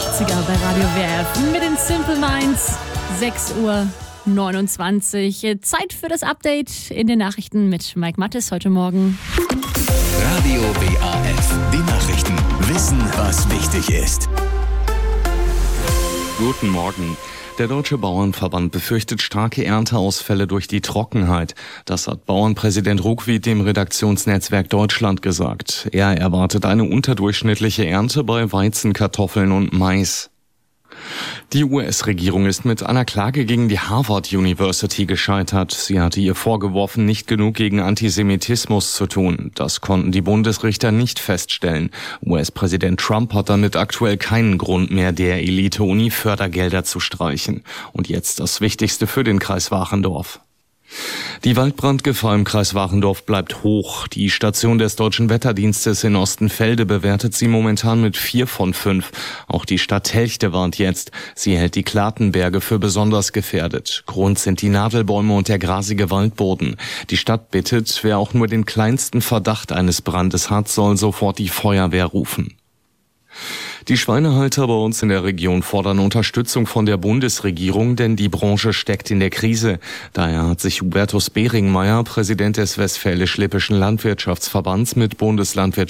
80er bei Radio WRF mit den Simple Minds. 6:29 Uhr. Zeit für das Update in den Nachrichten mit Mike Mattes heute Morgen. Radio WRF, die Nachrichten. Wissen, was wichtig ist. Guten Morgen. Der Deutsche Bauernverband befürchtet starke Ernteausfälle durch die Trockenheit. Das hat Bauernpräsident Ruckwied dem Redaktionsnetzwerk Deutschland gesagt. Er erwartet eine unterdurchschnittliche Ernte bei Weizen, Kartoffeln und Mais. Die US-Regierung ist mit einer Klage gegen die Harvard University gescheitert. Sie hatte ihr vorgeworfen, nicht genug gegen Antisemitismus zu tun. Das konnten die Bundesrichter nicht feststellen. US-Präsident Trump hat damit aktuell keinen Grund mehr, der Elite-Uni Fördergelder zu streichen. Und jetzt das Wichtigste für den Kreis Wachendorf. Die Waldbrandgefahr im Kreis Wachendorf bleibt hoch. Die Station des Deutschen Wetterdienstes in Ostenfelde bewertet sie momentan mit 4 von 5. Auch die Stadt Helchte warnt jetzt. Sie hält die Klatenberge für besonders gefährdet. Grund sind die Nadelbäume und der grasige Waldboden. Die Stadt bittet, wer auch nur den kleinsten Verdacht eines Brandes hat, soll sofort die Feuerwehr rufen. Die Schweinehalter bei uns in der Region fordern Unterstützung von der Bundesregierung, denn die Branche steckt in der Krise. Daher hat sich Hubertus Beringmeier, Präsident des Westfälisch-Lippischen Landwirtschaftsverbands, mit Bundeslandwirt